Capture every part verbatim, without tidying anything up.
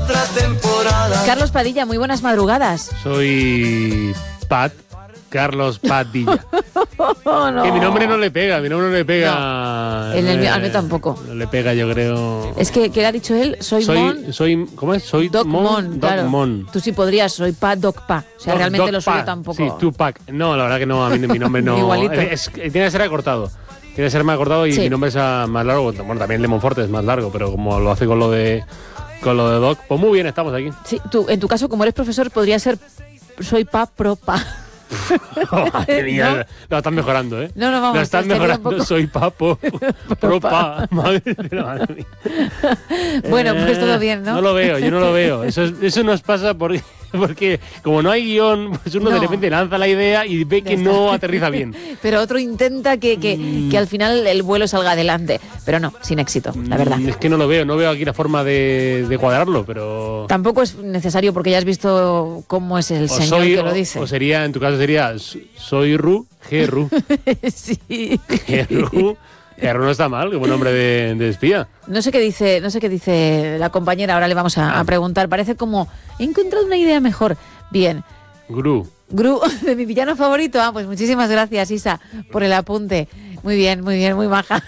otra temporada. Carlos Padilla, muy buenas madrugadas. Soy Pat, Carlos Padilla. Oh, no. Que mi nombre no le pega, mi nombre no le pega. No, el, el, eh, al mío tampoco. No le pega, yo creo. Es que, ¿qué ha dicho él? Soy, soy Mon. Soy, ¿cómo es? Soy Doc Mon. Mon, Doc claro. Mon. Tú sí podrías, soy Pa Doc Pa. O sea, Doc- realmente Doc lo suyo Pa. tampoco. Sí, Tupac. No, la verdad que no, a mí mi nombre no. Igualito. Es, es- tiene que ser acortado. Tiene que ser más acortado y Sí. mi nombre es ah, más largo. Bueno, también el de Monforte es más largo, pero como lo hace con lo de con lo de Doc, pues muy bien, estamos aquí. Sí, tú, en tu caso, como eres profesor, podría ser soy Pa Pro Pa. Madre mía, ¿No? lo están mejorando, ¿eh? No, no, vamos, Lo están sería un mejorando. poco- Soy papo. Propa. Madre de la madre mía. Bueno, pues Eh, todo bien, ¿no? No lo veo, yo no lo veo. Eso, es- eso nos pasa porque, porque como no hay guión, pues uno No. de repente lanza la idea y ve que Ya no está. aterriza bien. Pero otro intenta que, que, Mm. que al final el vuelo salga adelante. Pero no, sin éxito, la verdad. Mm, Es que no lo veo, no veo aquí la forma de, de cuadrarlo, pero... Tampoco es necesario porque ya has visto cómo es el O señor soy, que lo o- dice. o sería, en tu caso sería, soy Ru, G. Ru. Sí. G. Ru. G. Ru no está mal, como nombre de, de espía. No sé qué dice, no sé qué dice la compañera, ahora le vamos a, a preguntar. Parece como he encontrado una idea mejor. Bien. Gru. Gru, de mi villano favorito. Ah, pues muchísimas gracias, Isa, por el apunte. Muy bien, muy bien, muy maja.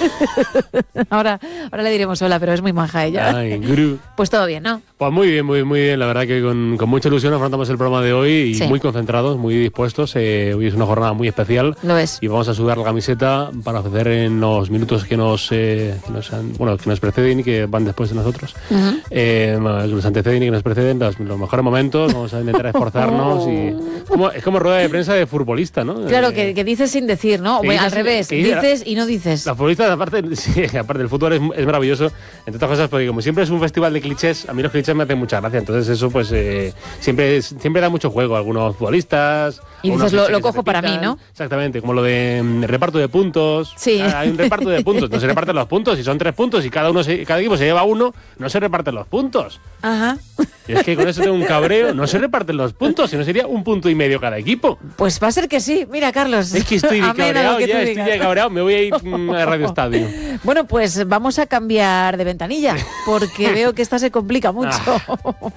ahora, ahora le diremos hola, pero es muy maja ella. Ay, Gru. Pues todo bien, ¿no? Pues muy bien, muy, muy bien. La verdad que con, con mucha ilusión afrontamos el programa de hoy y Sí. muy concentrados, muy dispuestos. Eh, hoy es una jornada muy especial Lo es. y vamos a sudar la camiseta para ofrecer en los minutos que nos, eh, que nos, han- bueno, que nos preceden y que van después de nosotros. Ujú. Eh, que nos anteceden y que nos preceden los, los mejores momentos. Vamos a intentar esforzarnos y como, es como rueda de prensa de futbolista, ¿no? Claro, Eh, que, que dices sin decir, ¿no? que Bueno, al dices- revés, que dices- dices y no dices. Los futbolistas, aparte, sí, aparte del fútbol, es, es maravilloso, entre otras cosas, porque como siempre es un festival de clichés, a mí los clichés me hacen mucha gracia. Entonces, eso, pues, eh, siempre, es- siempre da mucho juego a algunos futbolistas. Y algunos dices, lo- clichés lo que se cojo para repitan. mí, ¿no? Exactamente, como lo de mm, reparto de puntos. Sí. Ah, hay un reparto de puntos, no se reparten los puntos, si son tres puntos y cada uno se- cada equipo se lleva uno, no se reparten los puntos. Ajá. Y es que con eso tengo un cabreo, no se reparten los puntos, si no sería un punto y medio cada equipo. Pues va a ser que sí. Mira, Carlos. Es que estoy amén a lo cabreado que tú ya, estoy digas. ya cabreado, me voy a ir mm, a Radio Estadio. Bueno, pues vamos a cambiar de ventanilla, porque veo que esta se complica mucho.